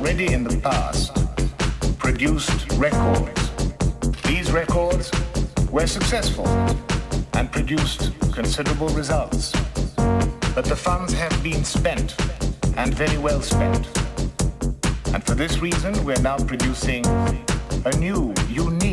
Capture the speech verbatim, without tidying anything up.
already in the past produced records. These records were successful and produced considerable results. But the funds have been spent, and very well spent. And for this reason, we're now producing a new, unique